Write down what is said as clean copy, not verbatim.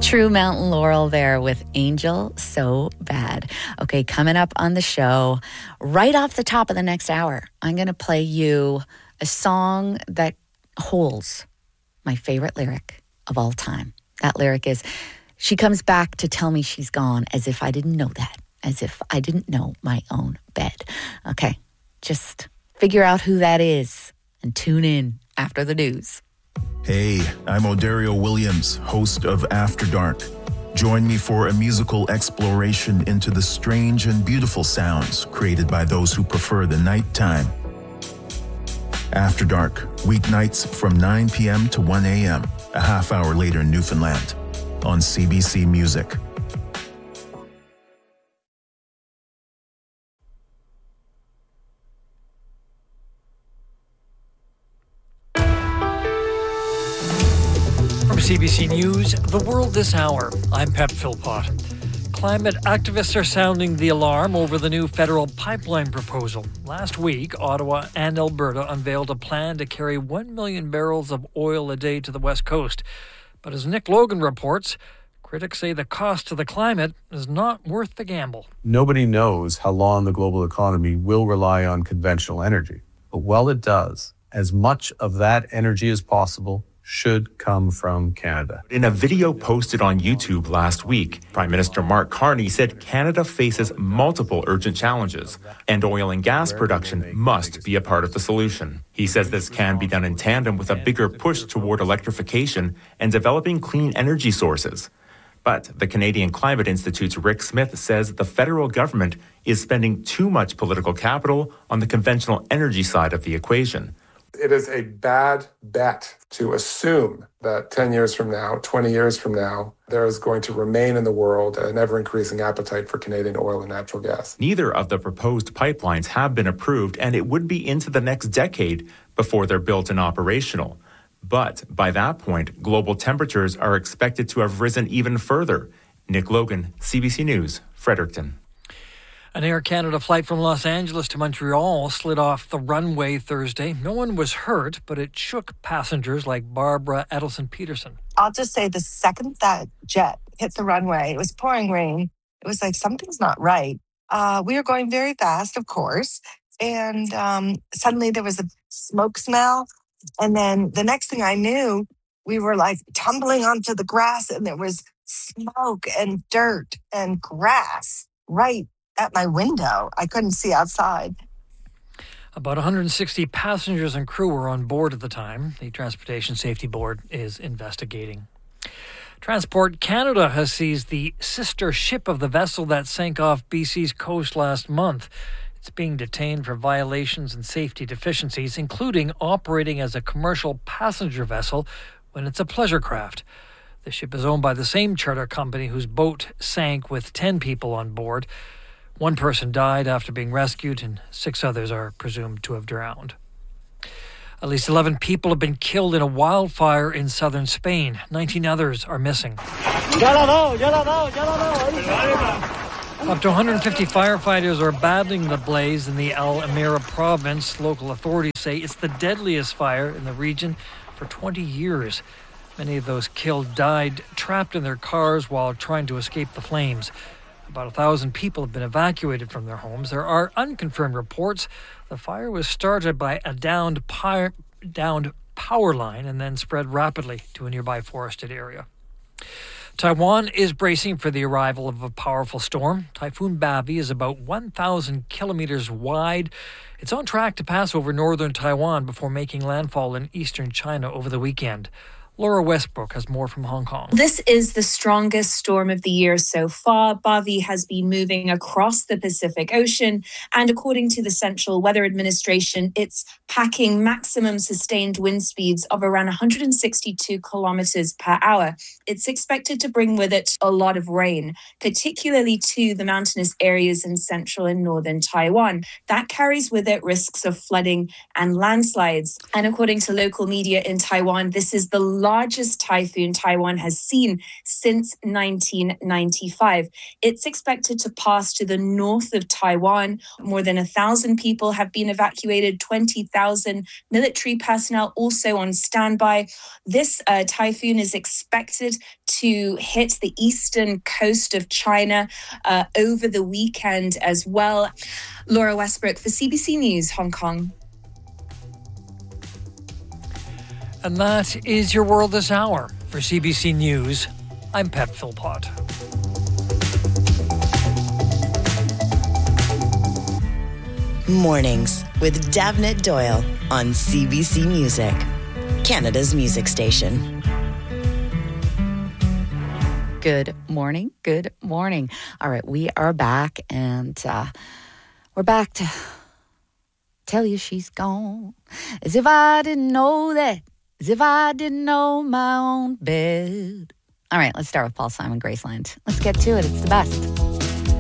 True Mountain Laurel there with Angel So Bad. Okay, coming up on the show, right off the top of the next hour, I'm going to play you a song that holds my favorite lyric of all time. That lyric is, "She comes back to tell me she's gone, as if I didn't know that, as if I didn't know my own bed." Okay, just figure out who that is and tune in after the news. Hey, I'm Odario Williams, host of After Dark. Join me for a musical exploration into the strange and beautiful sounds created by those who prefer the nighttime. After Dark, weeknights from 9 p.m. to 1 a.m., a half hour later in Newfoundland, on CBC Music. From CBC News, The World This Hour, I'm Pep Philpott. Climate activists are sounding the alarm over the new federal pipeline proposal. Last week, Ottawa and Alberta unveiled a plan to carry 1 million barrels of oil a day to the West Coast. But as Nick Logan reports, critics say the cost to the climate is not worth the gamble. Nobody knows how long the global economy will rely on conventional energy. But while it does, as much of that energy as possible should come from Canada. In a video posted on YouTube last week, Prime Minister Mark Carney said Canada faces multiple urgent challenges, and oil and gas production must be a part of the solution. He says this can be done in tandem with a bigger push toward electrification and developing clean energy sources. But the Canadian Climate Institute's Rick Smith says the federal government is spending too much political capital on the conventional energy side of the equation. It is a bad bet to assume that 10 years from now, 20 years from now, there is going to remain in the world an ever-increasing appetite for Canadian oil and natural gas. Neither of the proposed pipelines have been approved, and it would be into the next decade before they're built and operational. But by that point, global temperatures are expected to have risen even further. Nick Logan, CBC News, Fredericton. An Air Canada flight from Los Angeles to Montreal slid off the runway Thursday. No one was hurt, but it shook passengers like Barbara Edelson-Peterson. I'll just say the second that jet hit the runway, it was pouring rain. It was like, something's not right. We were going very fast, of course. And suddenly there was a smoke smell. And then the next thing I knew, we were like tumbling onto the grass, and there was smoke and dirt and grass right at my window. I couldn't see outside. About 160 passengers and crew were on board at the time. The Transportation Safety Board is investigating. Transport Canada has seized the sister ship of the vessel that sank off BC's coast last month. It's being detained for violations and safety deficiencies, including operating as a commercial passenger vessel when it's a pleasure craft. The ship is owned by the same charter company whose boat sank with 10 people on board. One person died after being rescued, and 6 others are presumed to have drowned. At least 11 people have been killed in a wildfire in southern Spain. 19 others are missing. Up to 150 firefighters are battling the blaze in the Almería province. Local authorities say it's the deadliest fire in the region for 20 years. Many of those killed died trapped in their cars while trying to escape the flames. About 1,000 people have been evacuated from their homes. There are unconfirmed reports. The fire was started by a downed power line and then spread rapidly to a nearby forested area. Taiwan is bracing for the arrival of a powerful storm. Typhoon Bavi is about 1,000 kilometers wide. It's on track to pass over northern Taiwan before making landfall in eastern China over the weekend. Laura Westbrook has more from Hong Kong. This is the strongest storm of the year so far. Bavi has been moving across the Pacific Ocean, and according to the Central Weather Administration, it's packing maximum sustained wind speeds of around 162 kilometers per hour. It's expected to bring with it a lot of rain, particularly to the mountainous areas in central and northern Taiwan. That carries with it risks of flooding and landslides. And according to local media in Taiwan, this is the largest typhoon Taiwan has seen since 1995. It's expected to pass to the north of Taiwan. More than 1,000 people have been evacuated, 20,000 military personnel also on standby. This typhoon is expected to hit the eastern coast of China over the weekend as well. Laura Westbrook for CBC News, Hong Kong. And that is your world this hour. For CBC News, I'm Pep Philpott. Mornings with Davnit Doyle on CBC Music, Canada's music station. Good morning. Good morning. All right, we are back, and we're back to tell you she's gone. As if I didn't know that. As if I didn't know my own bed. All right, let's start with Paul Simon, Graceland. Let's get to it. It's the best.